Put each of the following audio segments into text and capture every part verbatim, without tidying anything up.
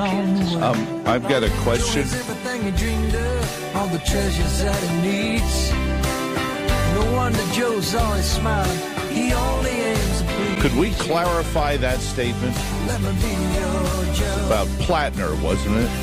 along the way. Um, I've got a question. Everything he dreamed of, all the treasures that he needs. No wonder Joe's always smiling. He only aims to please. Could we clarify that statement? Let me be your Joe. About Plattner, wasn't it?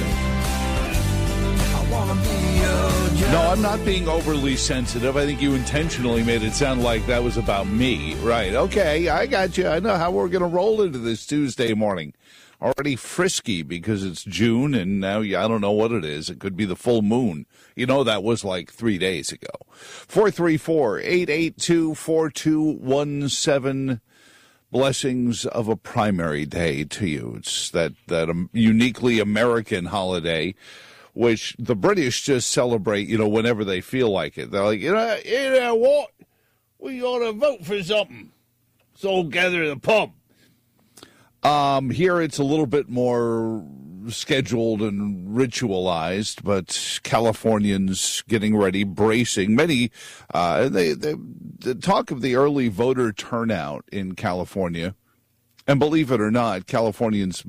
I wanna be your Joe. No, I'm not being overly sensitive. I think you intentionally made it sound like that was about me. Right. Okay, I got you. I know how we're going to roll into this Tuesday morning. Already frisky because it's June, and now yeah, I don't know what it is. It could be the full moon. You know, that was like three days ago. four three four, eight eight two, four two one seven. Blessings of a primary day to you. It's that, that um, uniquely American holiday, which the British just celebrate, you know, whenever they feel like it. They're like, you know, you know what? We ought to vote for something. So gather at the pub. Um, here it's a little bit more scheduled and ritualized, but Californians getting ready, bracing. Many, uh, they, they, the talk of the early voter turnout in California, and believe it or not, Californians,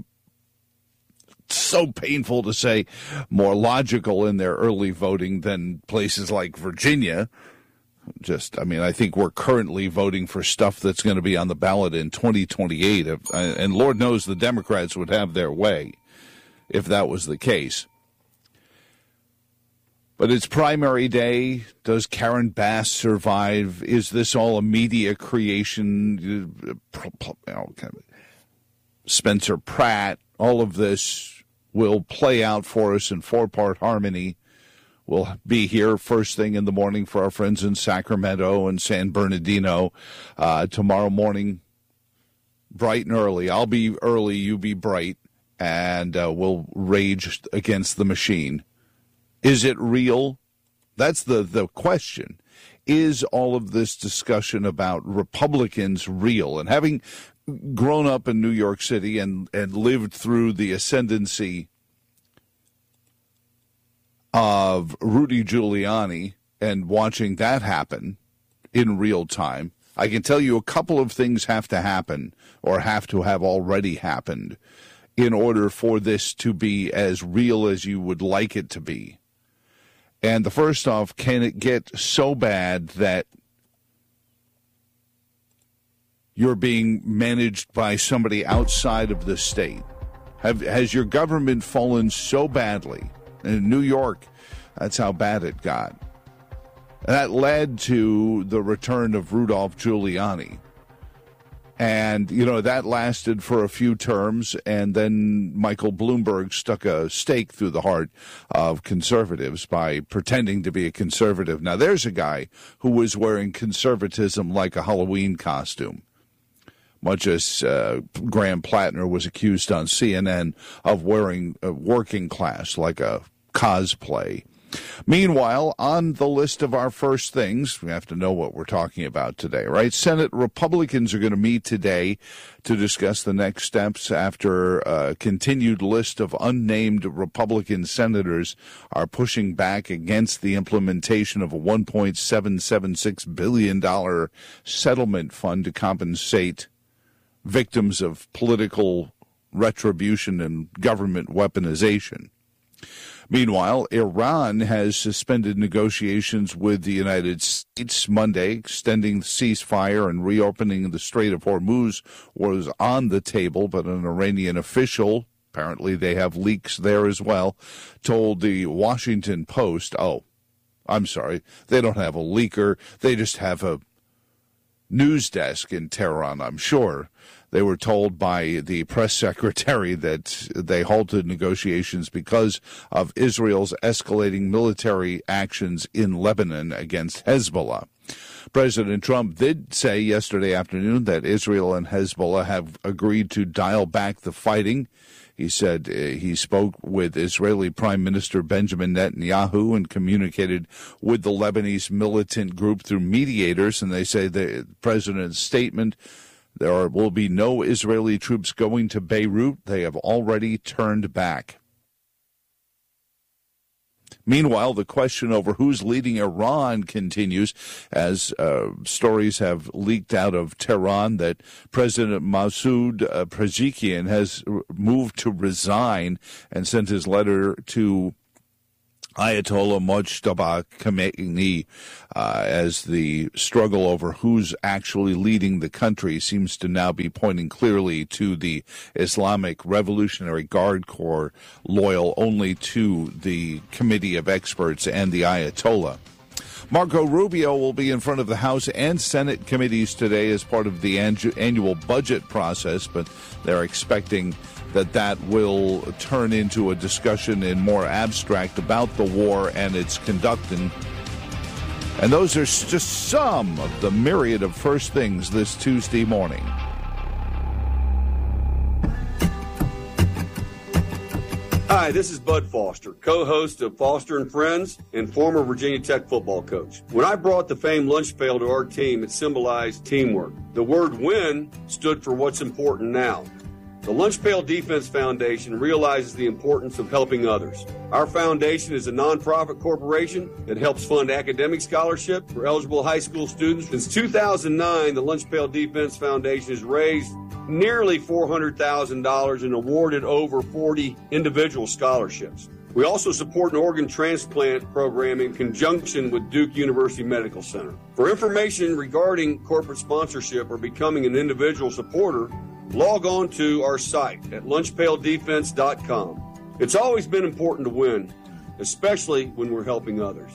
so painful to say, more logical in their early voting than places like Virginia. Just, I mean, I think we're currently voting for stuff that's going to be on the ballot in twenty twenty-eight, and Lord knows the Democrats would have their way if that was the case. But it's primary day. Does Karen Bass survive? Is this all a media creation? Spencer Pratt, all of this will play out for us in four-part harmony. We'll be here first thing in the morning for our friends in Sacramento and San Bernardino uh, tomorrow morning, bright and early. I'll be early, you be bright, and uh, we'll rage against the machine. Is it real? That's the, the question. Is all of this discussion about Republicans real? And having grown up in New York City and, and lived through the ascendancy of Rudy Giuliani and watching that happen in real time, I can tell you a couple of things have to happen or have to have already happened in order for this to be as real as you would like it to be. And the first off, can it get so bad that you're being managed by somebody outside of the state? Have, has your government fallen so badly? In New York, that's how bad it got. And that led to the return of Rudolph Giuliani. And, you know, that lasted for a few terms, and then Michael Bloomberg stuck a stake through the heart of conservatives by pretending to be a conservative. Now, there's a guy who was wearing conservatism like a Halloween costume, much as uh, Graham Plattner was accused on C N N of wearing a working class like a cosplay. Meanwhile, on the list of our first things, we have to know what we're talking about today, right? Senate Republicans are going to meet today to discuss the next steps after a continued list of unnamed Republican senators are pushing back against the implementation of a one point seven seven six billion dollars settlement fund to compensate victims of political retribution and government weaponization. Meanwhile, Iran has suspended negotiations with the United States Monday, extending the ceasefire and reopening the Strait of Hormuz was on the table, but an Iranian official, apparently they have leaks there as well, told the Washington Post, oh, I'm sorry, they don't have a leaker, they just have a news desk in Tehran, I'm sure. They were told by the press secretary that they halted negotiations because of Israel's escalating military actions in Lebanon against Hezbollah. President Trump did say yesterday afternoon that Israel and Hezbollah have agreed to dial back the fighting. He said uh, he spoke with Israeli Prime Minister Benjamin Netanyahu and communicated with the Lebanese militant group through mediators, and they say the president's statement, there are, will be no Israeli troops going to Beirut. They have already turned back. Meanwhile, the question over who's leading Iran continues as uh, stories have leaked out of Tehran that President Masoud uh, Pezeshkian has moved to resign and sent his letter to Ayatollah Mojtaba Khamenei uh, as the struggle over who's actually leading the country seems to now be pointing clearly to the Islamic Revolutionary Guard Corps, loyal only to the Committee of Experts and the Ayatollah. Marco Rubio will be in front of the House and Senate committees today as part of the annual budget process, but they're expecting that that will turn into a discussion in more abstract about the war and its conducting. And those are just some of the myriad of first things this Tuesday morning. Hi, this is Bud Foster, co-host of Foster and Friends and former Virginia Tech football coach. When I brought the famed lunch pail to our team, it symbolized teamwork. The word win stood for what's important now. The Lunch Pail Defense Foundation realizes the importance of helping others. Our foundation is a nonprofit corporation that helps fund academic scholarship for eligible high school students. Since two thousand nine, the Lunch Pail Defense Foundation has raised nearly four hundred thousand dollars and awarded over forty individual scholarships. We also support an organ transplant program in conjunction with Duke University Medical Center. For information regarding corporate sponsorship or becoming an individual supporter, log on to our site at lunch pail defense dot com. It's always been important to win, especially when we're helping others.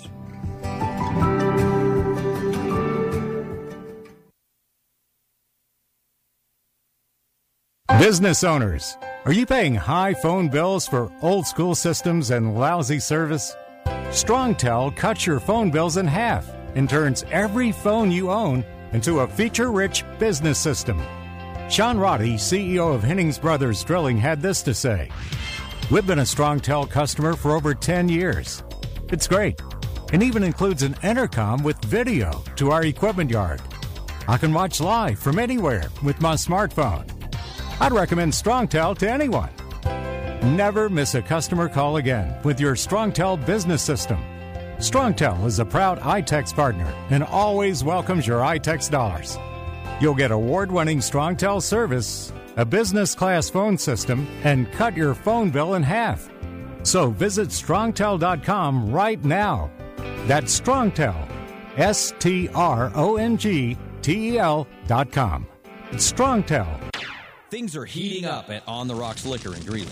Business owners, are you paying high phone bills for old school systems and lousy service? StrongTel cuts your phone bills in half and turns every phone you own into a feature-rich business system. Sean Roddy, C E O of Hennings Brothers Drilling, had this to say: "We've been a StrongTel customer for over ten years. It's great, and even includes an intercom with video to our equipment yard. I can watch live from anywhere with my smartphone. I'd recommend StrongTel to anyone. Never miss a customer call again with your StrongTel business system. StrongTel is a proud iTex partner and always welcomes your iTex dollars. You'll get award-winning StrongTel service, a business-class phone system, and cut your phone bill in half. So visit strongtel dot com right now. That's StrongTel, S T R O N G T E L dot com. It's StrongTel. Things are heating up at On the Rocks Liquor in Greeley.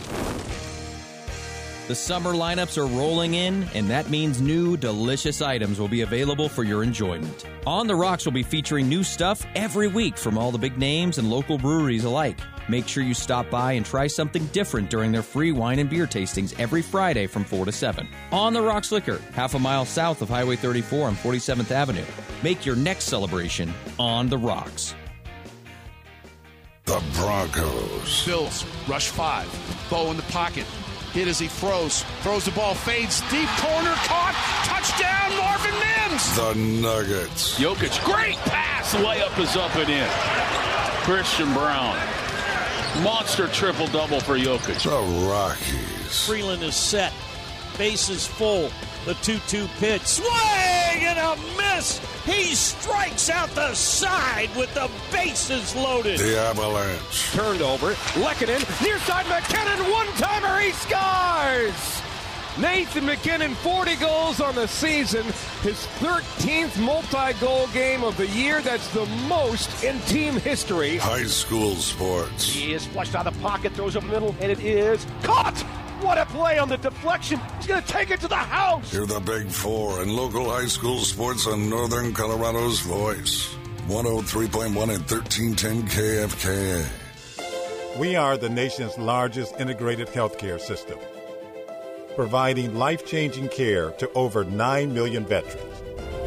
The summer lineups are rolling in, and that means new, delicious items will be available for your enjoyment. On the Rocks will be featuring new stuff every week from all the big names and local breweries alike. Make sure you stop by and try something different during their free wine and beer tastings every Friday from four to seven. On the Rocks Liquor, half a mile south of Highway thirty-four on forty-seventh Avenue. Make your next celebration On the Rocks. The Broncos. Bills rush five. Bo in the pocket. Hit as he throws. Throws the ball. Fades. Deep corner. Caught. Touchdown. Marvin Mims. The Nuggets. Jokic. Great pass. Layup is up and in. Christian Brown. Monster triple-double for Jokic. The Rockies. Freeland is set. Base is full. The two two pitch. Swing and a miss. He strikes out the side with the bases loaded. The Avalanche. Turned over. Lekanen. Near side McKinnon. One-timer. He scores. Nathan McKinnon, forty goals on the season. His thirteenth multi-goal game of the year. That's the most in team history. High school sports. He is flushed out of the pocket. Throws up the middle. And it is caught. What a play on the deflection. He's going to take it to the house. Hear the Big Four and local high school sports on Northern Colorado's voice. one oh three point one and thirteen ten K F K A. We are the nation's largest integrated healthcare system, providing life-changing care to over nine million veterans.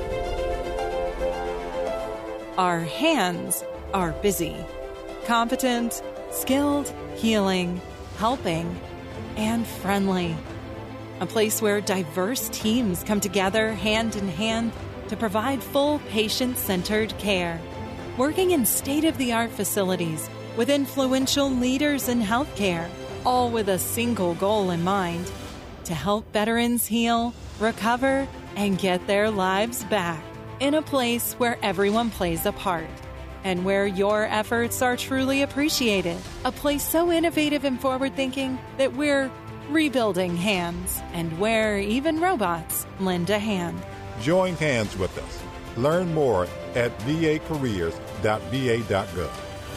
Our hands are busy, competent, skilled, healing, helping, and friendly. A place where diverse teams come together hand in hand to provide full patient-centered care. Working in state-of-the-art facilities with influential leaders in healthcare, all with a single goal in mind: to help veterans heal, recover, and get their lives back in a place where everyone plays a part and where your efforts are truly appreciated. A place so innovative and forward-thinking that we're rebuilding hands and where even robots lend a hand. Join hands with us. Learn more at v a careers dot v a dot gov.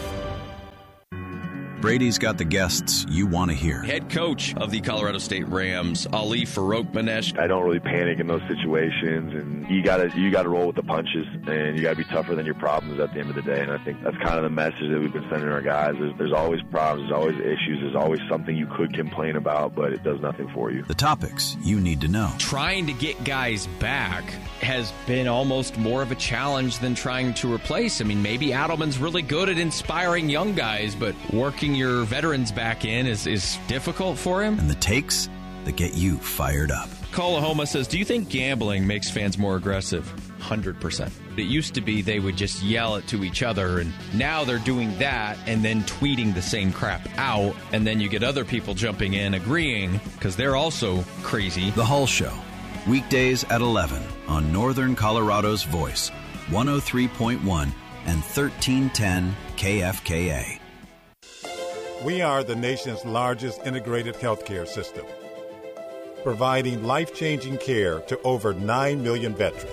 Brady's got the guests you want to hear. Head coach of the Colorado State Rams, Ali Farokhmanesh. I don't really panic in those situations, and you gotta you gotta roll with the punches, and you gotta be tougher than your problems at the end of the day. And I think that's kind of the message that we've been sending our guys. There's, there's always problems, there's always issues, there's always something you could complain about, but it does nothing for you. The topics you need to know. Trying to get guys back has been almost more of a challenge than trying to replace. I mean, maybe Adelman's really good at inspiring young guys, but working your veterans back in is, is difficult for him. And the takes that get you fired up. Kalahoma says, do you think gambling makes fans more aggressive? one hundred percent. It used to be they would just yell it to each other, and now they're doing that and then tweeting the same crap out, and then you get other people jumping in agreeing because they're also crazy. The Hull Show, weekdays at eleven on Northern Colorado's Voice, one oh three point one and thirteen ten K F K A. We are the nation's largest integrated healthcare system, providing life-changing care to over nine million veterans.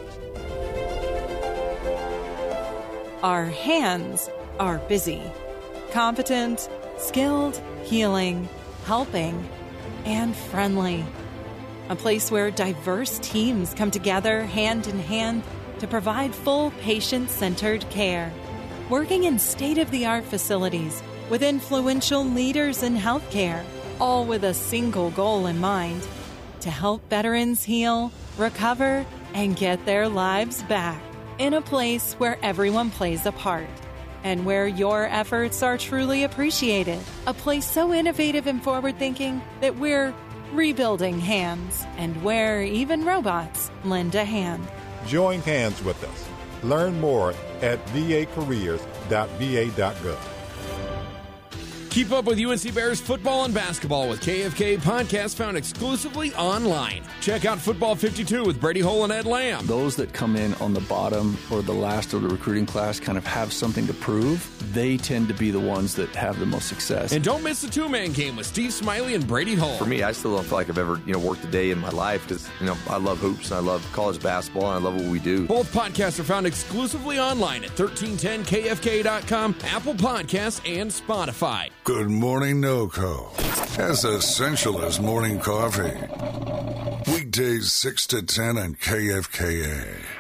Our hands are busy, competent, skilled, healing, helping, and friendly. A place where diverse teams come together hand in hand to provide full patient-centered care. Working in state-of-the-art facilities with influential leaders in healthcare, all with a single goal in mind: to help veterans heal, recover, and get their lives back in a place where everyone plays a part and where your efforts are truly appreciated. A place so innovative and forward-thinking that we're rebuilding hands and where even robots lend a hand. Join hands with us. Learn more at v a careers dot v a dot gov. Keep up with U N C Bears football and basketball with K F K podcast found exclusively online. Check out Football fifty-two with Brady Hole and Ed Lamb. Those that come in on the bottom or the last of the recruiting class kind of have something to prove. They tend to be the ones that have the most success. And don't miss the two-man game with Steve Smiley and Brady Hole. For me, I still don't feel like I've ever, you know, worked a day in my life because, you know, I love hoops and I love college basketball and I love what we do. Both podcasts are found exclusively online at thirteen ten K F K dot com, Apple Podcasts, and Spotify. Good morning, NoCo. As essential as morning coffee. Weekdays six to ten on K F K A.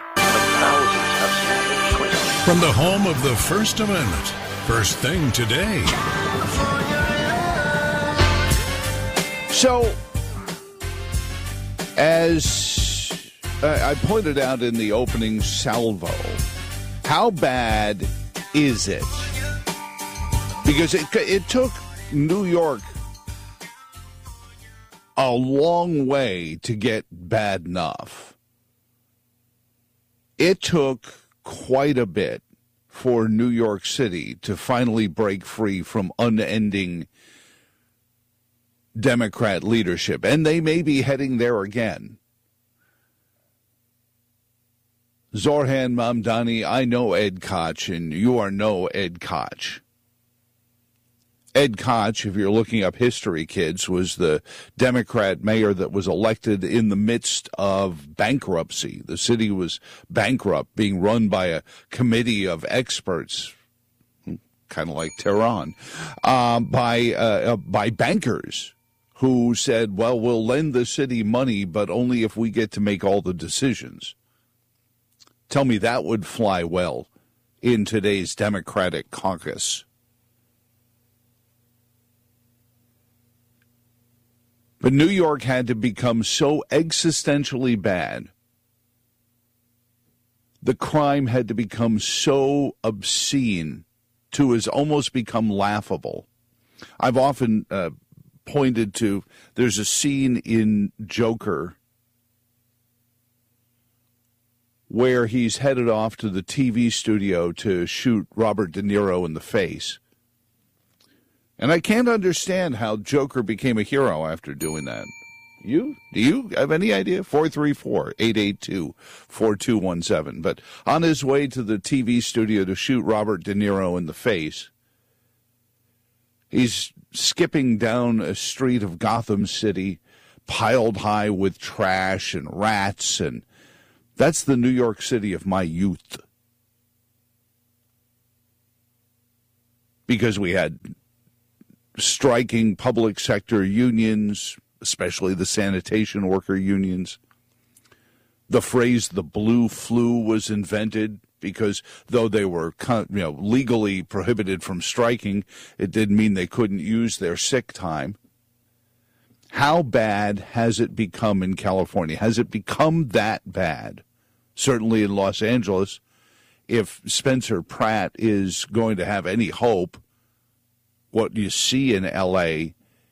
From the home of the First Amendment, first thing today. So, as I pointed out in the opening salvo, how bad is it? Because it, it took New York a long way to get bad enough. It took quite a bit for New York City to finally break free from unending Democrat leadership, and they may be heading there again. Zorhan Mamdani, I know Ed Koch, and you are no Ed Koch. Ed Koch, if you're looking up history, kids, was the Democrat mayor that was elected in the midst of bankruptcy. The city was bankrupt, being run by a committee of experts, kind of like Tehran, uh, by uh, uh, by bankers who said, well, we'll lend the city money, but only if we get to make all the decisions. Tell me that would fly well in today's Democratic caucus. But New York had to become so existentially bad. The crime had to become so obscene to has almost become laughable. I've often uh, pointed to, there's a scene in Joker where he's headed off to the T V studio to shoot Robert De Niro in the face. And I can't understand how Joker became a hero after doing that. You? Do you have any idea? four three four, eight eight two, four two one seven. But on his way to the T V studio to shoot Robert De Niro in the face, he's skipping down a street of Gotham City, piled high with trash and rats, and that's the New York City of my youth. Because we had striking public sector unions, especially the sanitation worker unions. The phrase "the blue flu" was invented because though they were, you know, legally prohibited from striking, it didn't mean they couldn't use their sick time. How bad has it become in California? Has it become that bad? Certainly in Los Angeles, if Spencer Pratt is going to have any hope, what you see in L A,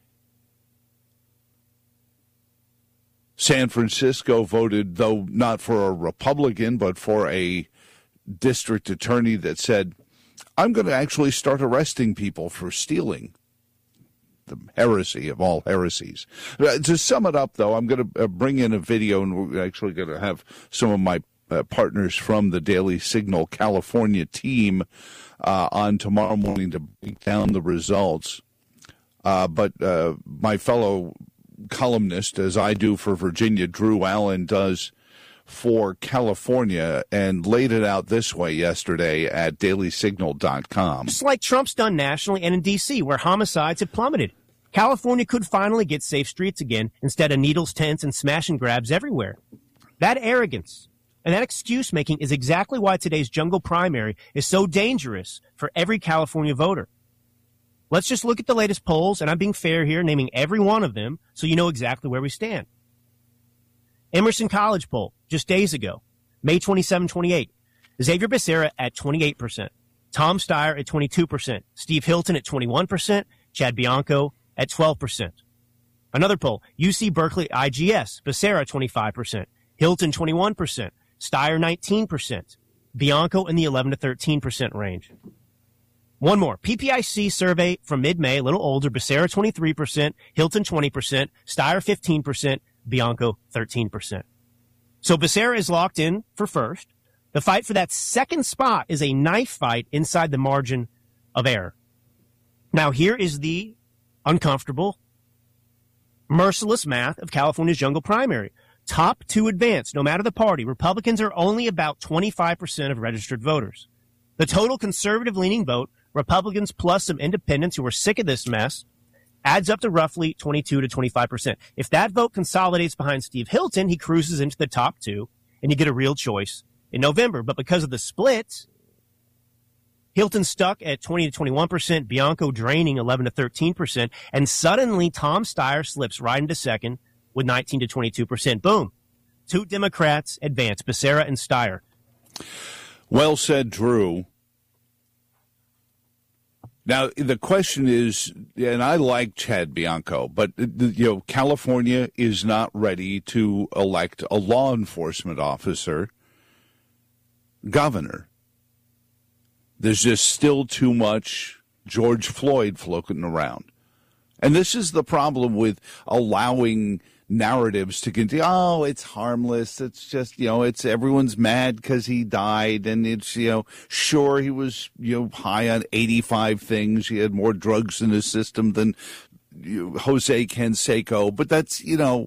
San Francisco voted, though not for a Republican, but for a district attorney that said, I'm going to actually start arresting people for stealing. The heresy of all heresies. Uh, to sum it up, though, I'm going to uh, bring in a video, and we're actually going to have some of my uh, partners from the Daily Signal California team uh, on tomorrow morning to break down the results. Uh, but uh, my fellow columnist, as I do for Virginia, Drew Allen, does for California, and laid it out this way yesterday at daily signal dot com. Just like Trump's done nationally and in D C, where homicides have plummeted. California could finally get safe streets again instead of needles, tents, and smash and grabs everywhere. That arrogance and that excuse-making is exactly why today's jungle primary is so dangerous for every California voter. Let's just look at the latest polls, and I'm being fair here, naming every one of them so you know exactly where we stand. Emerson College poll just days ago, May twenty-seventh, twenty-eighth. Xavier Becerra at twenty-eight percent. Tom Steyer at twenty-two percent. Steve Hilton at twenty-one percent. Chad Bianco at twelve percent. Another poll, U C Berkeley I G S. Becerra twenty-five percent. Hilton twenty-one percent. Steyer nineteen percent. Bianco in the eleven to thirteen percent range. One more, P P I C survey from mid-May, a little older. Becerra twenty-three percent. Hilton twenty percent. Steyer fifteen percent. Bianco, thirteen percent. So Becerra is locked in for first. The fight for that second spot is a knife fight inside the margin of error. Now, here is the uncomfortable, merciless math of California's jungle primary. Top two advance, no matter the party. Republicans are only about twenty-five percent of registered voters. The total conservative-leaning vote, Republicans plus some independents who are sick of this mess, adds up to roughly twenty-two to twenty-five percent. If that vote consolidates behind Steve Hilton, he cruises into the top two, and you get a real choice in November. But because of the split, Hilton stuck at twenty to twenty-one percent, Bianco draining eleven to thirteen percent, and suddenly Tom Steyer slips right into second with nineteen to twenty-two percent. Boom. Two Democrats advance, Becerra and Steyer. Well said, Drew. Now, the question is, and I like Chad Bianco, but, you know, California is not ready to elect a law enforcement officer governor. There's just still too much George Floyd floating around. And this is the problem with allowing narratives to continue. Oh, it's harmless. It's just, you know, it's everyone's mad because he died. And it's, you know, sure, he was, you know, high on eighty-five things. He had more drugs in his system than you know, Jose Canseco. But that's, you know,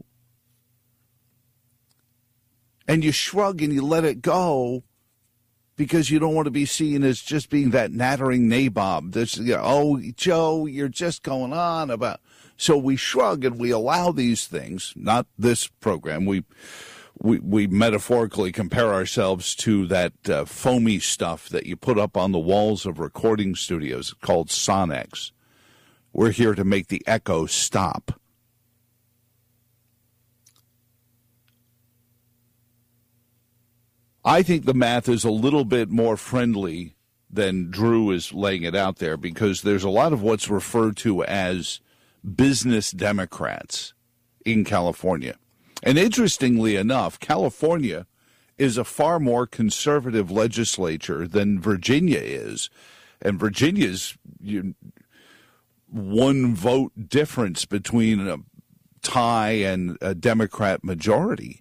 and you shrug and you let it go because you don't want to be seen as just being that nattering nabob. This, you know, oh, Joe, you're just going on about. So we shrug and we allow these things, not this program. We we, we metaphorically compare ourselves to that uh, foamy stuff that you put up on the walls of recording studios called Sonex. We're here to make the echo stop. I think the math is a little bit more friendly than Drew is laying it out there because there's a lot of what's referred to as business Democrats in California. And interestingly enough, California is a far more conservative legislature than Virginia is. And Virginia's you, one vote difference between a tie and a Democrat majority.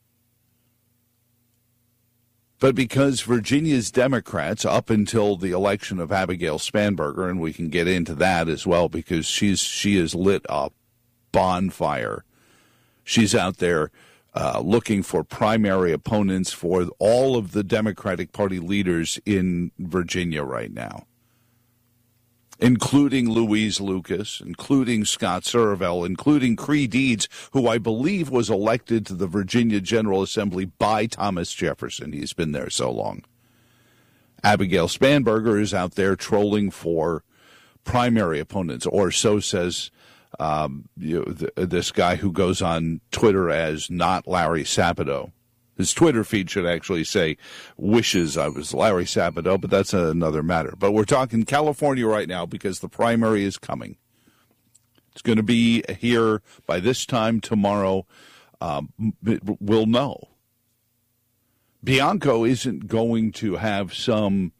But because Virginia's Democrats, up until the election of Abigail Spanberger, and we can get into that as well because she's she is lit a bonfire. She's out there uh, looking for primary opponents for all of the Democratic Party leaders in Virginia right now, including Louise Lucas, including Scott Survell, including Cree Deeds, who I believe was elected to the Virginia General Assembly by Thomas Jefferson. He's been there so long. Abigail Spanberger is out there trolling for primary opponents, or so says um, you know, th- this guy who goes on Twitter as not Larry Sabato. His Twitter feed should actually say, wishes I was Larry Sabato, but that's another matter. But we're talking California right now because the primary is coming. It's going to be here by this time tomorrow. Um, we'll know. Bianco isn't going to have some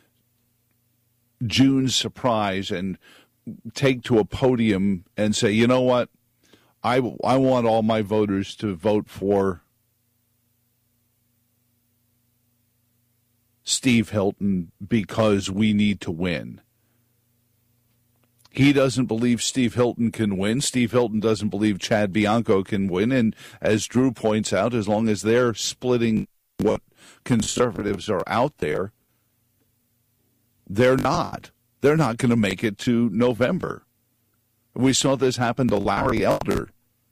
June surprise and take to a podium and say, you know what, I, I want all my voters to vote for Steve Hilton because we need to win. He doesn't believe Steve Hilton can win. Steve Hilton doesn't believe Chad Bianco can win. And as Drew points out, as long as they're splitting what conservatives are out there, they're not. They're not going to make it to November. We saw this happen to Larry Elder.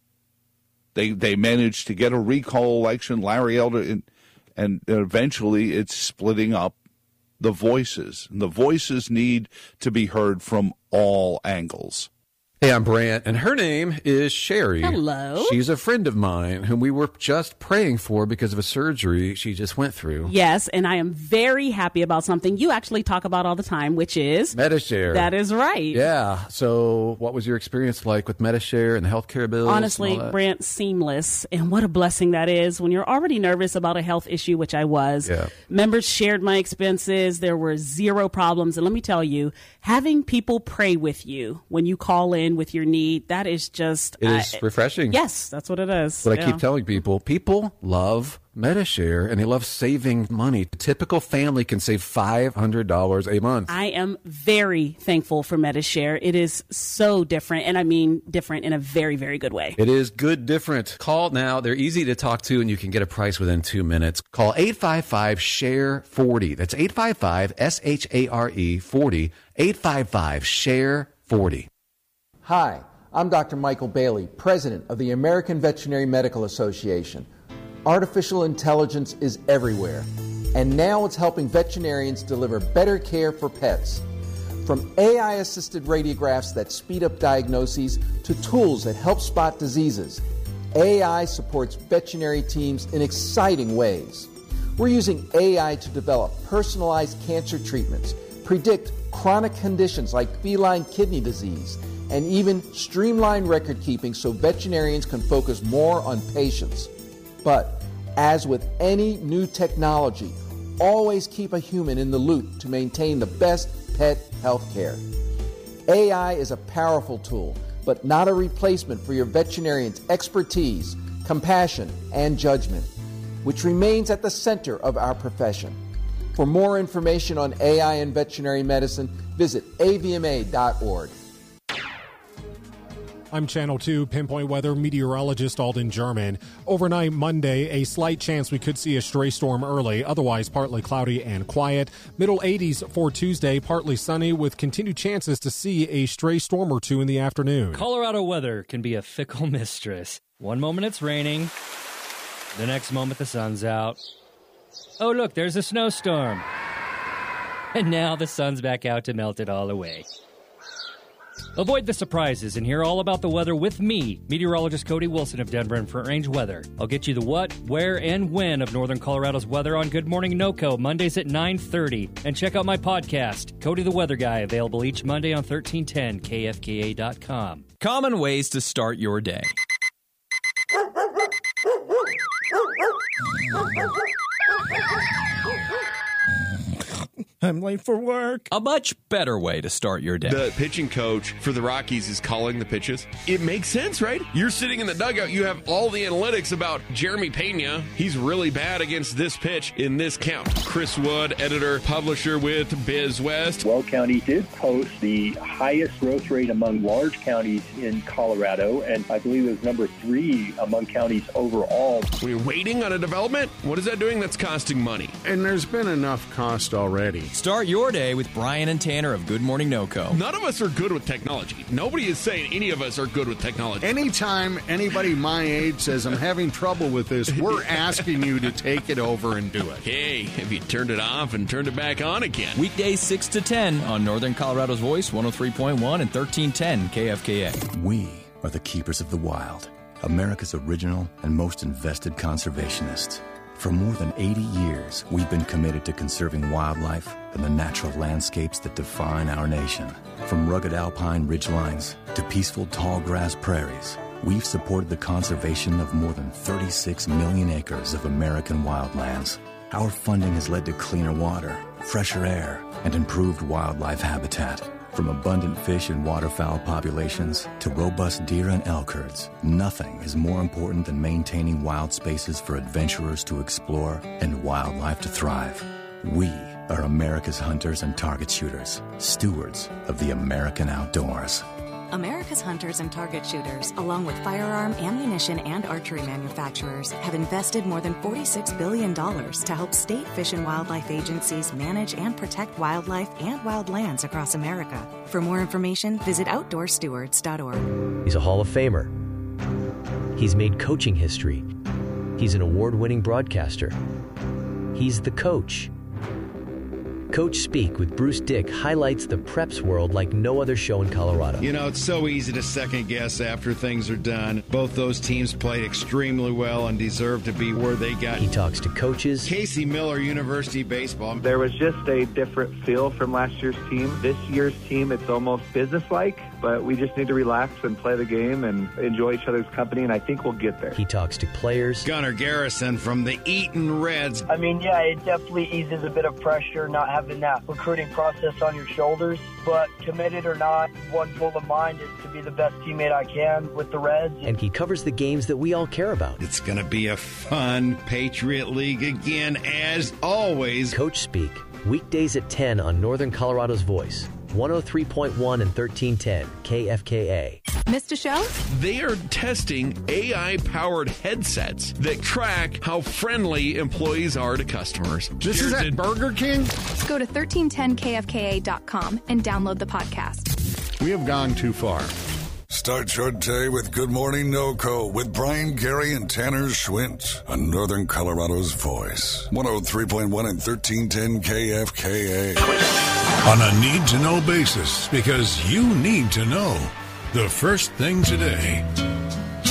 They they managed to get a recall election. Larry Elder, and, and eventually it's splitting up the voices. And the voices need to be heard from all angles. Hey, I'm Brant, and her name is Sherry. Hello. She's a friend of mine whom we were just praying for because of a surgery she just went through. Yes, and I am very happy about something you actually talk about all the time, which is Medi-Share. That is right. Yeah. So what was your experience like with Medi-Share and the healthcare bills? Honestly, Brant, seamless. And what a blessing that is when you're already nervous about a health issue, which I was. Yeah. Members shared my expenses. There were zero problems. And let me tell you, having people pray with you when you call in with your need, that is just... It is I, refreshing. Yes, that's what it is. But yeah. I keep telling people, people love Medi-Share, and they love saving money. A typical family can save five hundred dollars a month. I am very thankful for Medi-Share. It is so different, and I mean different in a very, very good way. It is good different. Call now. They're easy to talk to, and you can get a price within two minutes. Call eight five five, S H A R E, forty. That's eight five five, S H A R E, forty. eight five five, S H A R E, forty. Hi, I'm Doctor Michael Bailey, President of the American Veterinary Medical Association. Artificial intelligence is everywhere, and now it's helping veterinarians deliver better care for pets. From A I-assisted radiographs that speed up diagnoses to tools that help spot diseases, A I supports veterinary teams in exciting ways. We're using A I to develop personalized cancer treatments, predict chronic conditions like feline kidney disease, and even streamline record keeping so veterinarians can focus more on patients. But as with any new technology, always keep a human in the loop to maintain the best pet health care. A I is a powerful tool, but not a replacement for your veterinarian's expertise, compassion, and judgment, which remains at the center of our profession. For more information on A I and veterinary medicine, visit A V M A dot org. I'm Channel two Pinpoint Weather meteorologist Alden German. Overnight Monday, a slight chance we could see a stray storm early, otherwise partly cloudy and quiet. Middle eighties for Tuesday, partly sunny with continued chances to see a stray storm or two in the afternoon. Colorado weather can be a fickle mistress. One moment it's raining, the next moment the sun's out. Oh, look, there's a snowstorm. And now the sun's back out to melt it all away. Avoid the surprises and hear all about the weather with me, meteorologist Cody Wilson of Denver and Front Range Weather. I'll get you the what, where, and when of Northern Colorado's weather on Good Morning NoCo, Mondays at nine thirty. And check out my podcast, Cody the Weather Guy, available each Monday on thirteen ten K F K A dot com. Common ways to start your day. I'm late for work. A much better way to start your day. The pitching coach for the Rockies is calling the pitches. It makes sense, right? You're sitting in the dugout. You have all the analytics about Jeremy Pena. He's really bad against this pitch in this count. Chris Wood, editor, publisher with Biz West. Weld County did post the highest growth rate among large counties in Colorado, and I believe it was number three among counties overall. We're waiting on a development? What is that doing? That's costing money. And there's been enough cost already. Start your day with Brian and Tanner of Good Morning NoCo. None of us are good with technology. Nobody is saying any of us are good with technology. Anytime anybody my age says I'm having trouble with this, we're asking you to take it over and do it. Hey, have you turned it off and turned it back on again? Weekdays six to ten on Northern Colorado's Voice, one oh three point one and thirteen ten K F K A. We are the keepers of the wild, America's original and most invested conservationists. For more than eighty years, we've been committed to conserving wildlife and the natural landscapes that define our nation. From rugged alpine ridgelines to peaceful tall grass prairies, we've supported the conservation of more than thirty-six million acres of American wildlands. Our funding has led to cleaner water, fresher air, and improved wildlife habitat. From abundant fish and waterfowl populations to robust deer and elk herds, nothing is more important than maintaining wild spaces for adventurers to explore and wildlife to thrive. We are America's hunters and target shooters, stewards of the American outdoors. America's hunters and target shooters, along with firearm, ammunition, and archery manufacturers, have invested more than forty-six billion dollars to help state fish and wildlife agencies manage and protect wildlife and wild lands across America. For more information, visit outdoor stewards dot org. He's a Hall of Famer. He's made coaching history. He's an award-winning broadcaster. He's the coach. Coach Speak with Bruce Dick highlights the preps world like no other show in Colorado. You know, it's so easy to second guess after things are done. Both those teams played extremely well and deserve to be where they got. He talks to coaches. Casey Miller, University Baseball. There was just a different feel from last year's team. This year's team, it's almost businesslike, but we just need to relax and play the game and enjoy each other's company, and I think we'll get there. He talks to players. Gunnar Garrison from the Eaton Reds. I mean, yeah, it definitely eases a bit of pressure not having that recruiting process on your shoulders, but committed or not, one goal of mine is to be the best teammate I can with the Reds. And he covers the games that we all care about. It's going to be a fun Patriot League again, as always. Coach Speak, weekdays at ten on Northern Colorado's Voice, one oh three point one and thirteen ten K F K A. Missed a show? They are testing A I-powered headsets that track how friendly employees are to customers. This is at Burger King? Go to thirteen ten K F K A dot com and download the podcast. We have gone too far. Start your day with Good Morning NoCo with Brian, Gary, and Tanner Schwint on Northern Colorado's Voice. one oh three point one and thirteen ten K F K A. On a need-to-know basis, because you need to know. The first thing today.